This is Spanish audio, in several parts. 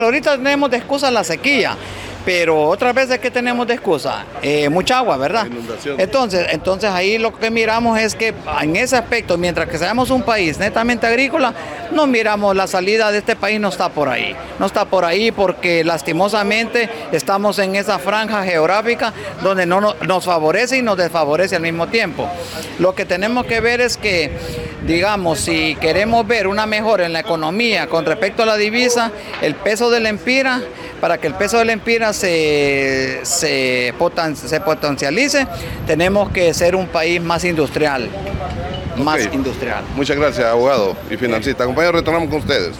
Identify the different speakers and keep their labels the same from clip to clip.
Speaker 1: Ahorita tenemos de excusa la sequía, pero otras veces que tenemos de excusa, mucha agua, ¿verdad? Entonces ahí lo que miramos es que en ese aspecto, mientras que seamos un país netamente agrícola, no miramos la salida de este país, no está por ahí. No está por ahí porque lastimosamente estamos en esa franja geográfica donde no nos favorece y nos desfavorece al mismo tiempo. Lo que tenemos que ver es que, digamos, si queremos ver una mejora en la economía con respecto a la divisa, el peso del empira, para que el peso del empira se potencialice, tenemos que ser un país más industrial. Más industrial.
Speaker 2: Muchas gracias, abogado y financista. Compañeros, retornamos con ustedes.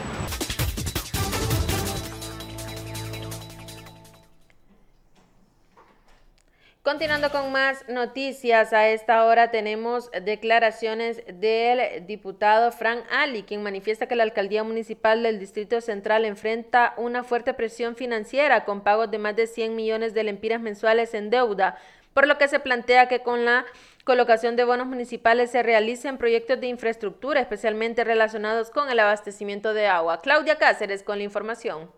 Speaker 3: Continuando con más noticias, a esta hora tenemos declaraciones del diputado Frank Ali, quien manifiesta que la alcaldía municipal del Distrito Central enfrenta una fuerte presión financiera con pagos de más de 100 millones de lempiras mensuales en deuda, por lo que se plantea que con la colocación de bonos municipales se realicen proyectos de infraestructura, especialmente relacionados con el abastecimiento de agua. Claudia Cáceres con la información.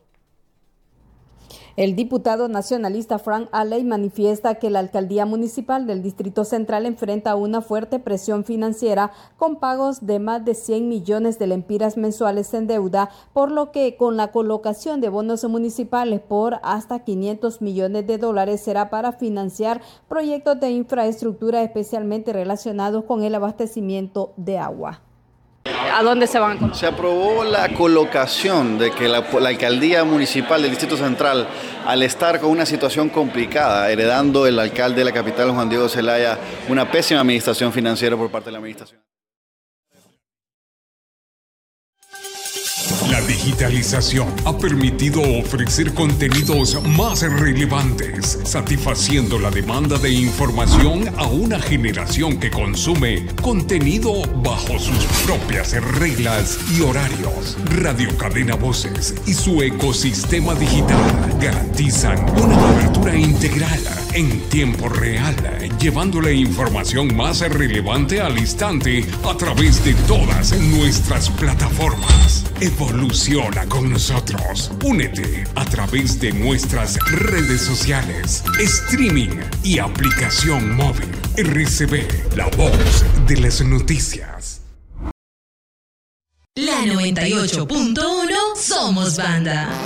Speaker 4: El diputado nacionalista Frank Ali manifiesta que la alcaldía municipal del Distrito Central enfrenta una fuerte presión financiera con pagos de más de 100 millones de lempiras mensuales en deuda, por lo que con la colocación de bonos municipales por hasta 500 millones de dólares será para financiar proyectos de infraestructura especialmente relacionados con el abastecimiento de agua.
Speaker 5: ¿A dónde se van a colocar?
Speaker 6: Se aprobó la colocación de que la alcaldía municipal del Distrito Central, al estar con una situación complicada, heredando el alcalde de la capital, Juan Diego Zelaya, una pésima administración financiera por parte de la administración.
Speaker 7: La digitalización ha permitido ofrecer contenidos más relevantes, satisfaciendo la demanda de información a una generación que consume contenido bajo sus propias reglas y horarios. Radio Cadena Voces y su ecosistema digital garantizan una cobertura integral en tiempo real, llevando la información más relevante al instante a través de todas nuestras plataformas. Evoluciona con nosotros. Únete a través de nuestras redes sociales, streaming y aplicación móvil. RCB, la voz de las noticias.
Speaker 8: La 98.1 Somos Banda.